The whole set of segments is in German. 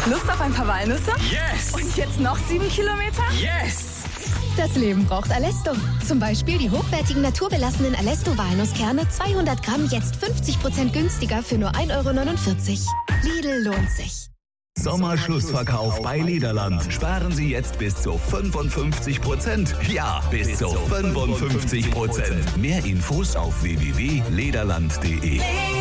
Lust auf ein paar Walnüsse? Yes! Und jetzt noch 7 Kilometer? Yes! Das Leben braucht Alesto. Zum Beispiel die hochwertigen naturbelassenen Alesto-Walnusskerne 200 Gramm jetzt 50% günstiger für nur 1,49 €. Lidl lohnt sich. Sommerschlussverkauf bei Lederland. Sparen Sie jetzt bis zu 55%. Ja, bis zu 55%. Mehr Infos auf www.lederland.de.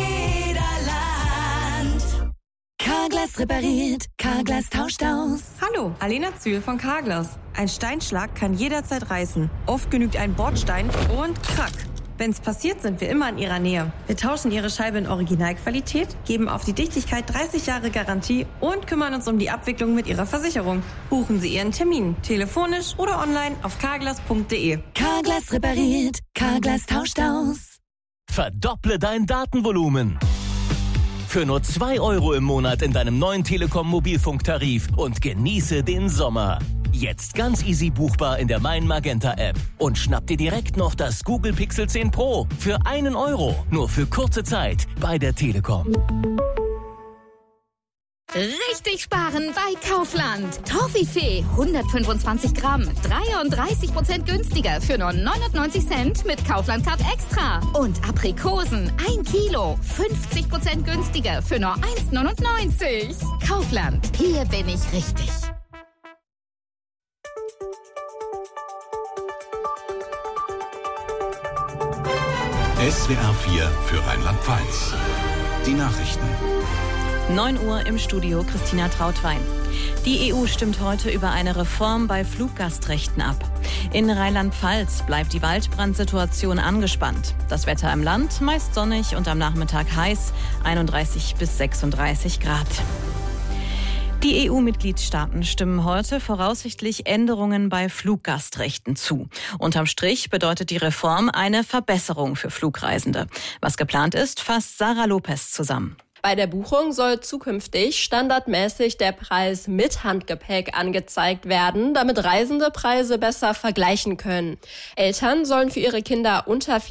Carglass repariert, Carglass tauscht aus. Hallo, Alena Zühl von Carglass. Ein Steinschlag kann jederzeit reißen. Oft genügt ein Bordstein und krack. Wenn's passiert, sind wir immer in Ihrer Nähe. Wir tauschen Ihre Scheibe in Originalqualität, geben auf die Dichtigkeit 30 Jahre Garantie und kümmern uns um die Abwicklung mit Ihrer Versicherung. Buchen Sie Ihren Termin, telefonisch oder online auf carglass.de. Carglass repariert, Carglass tauscht aus. Verdopple dein Datenvolumen. Für nur 2 € im Monat in deinem neuen Telekom-Mobilfunktarif und genieße den Sommer. Jetzt ganz easy buchbar in der Mein Magenta App. Und schnapp dir direkt noch das Google Pixel 10 Pro für 1 €. Nur für kurze Zeit bei der Telekom. Richtig sparen bei Kaufland. Toffifee 125 Gramm, 33% günstiger für nur 99 Cent mit Kaufland Card Extra. Und Aprikosen 1 Kilo, 50% günstiger für nur 1,99 €. Kaufland, hier bin ich richtig. SWR 4 für Rheinland-Pfalz. Die Nachrichten. 9 Uhr im Studio, Christina Trautwein. Die EU stimmt heute über eine Reform bei Fluggastrechten ab. In Rheinland-Pfalz bleibt die Waldbrandsituation angespannt. Das Wetter im Land meist sonnig und am Nachmittag heiß, 31 bis 36 Grad. Die EU-Mitgliedstaaten stimmen heute voraussichtlich Änderungen bei Fluggastrechten zu. Unterm Strich bedeutet die Reform eine Verbesserung für Flugreisende. Was geplant ist, fasst Sarah Lopez zusammen. Bei der Buchung soll zukünftig standardmäßig der Preis mit Handgepäck angezeigt werden, damit Reisende Preise besser vergleichen können. Eltern sollen für ihre Kinder unter